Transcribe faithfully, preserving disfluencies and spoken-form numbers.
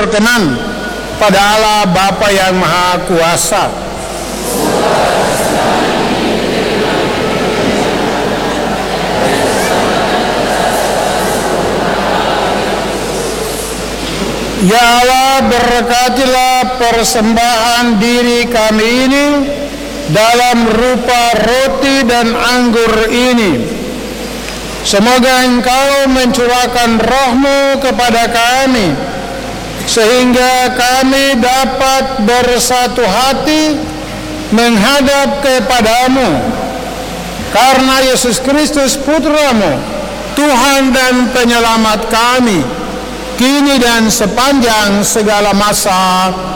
berkenan pada Allah Bapa yang Maha Kuasa. Ya Allah, berkatilah persembahan diri kami ini dalam rupa roti dan anggur ini. Semoga Engkau mencurahkan roh-Mu kepada kami, sehingga kami dapat bersatu hati menghadap kepadamu. Karena Yesus Kristus Putra-Mu, Tuhan dan Penyelamat kami, kini dan sepanjang segala masa.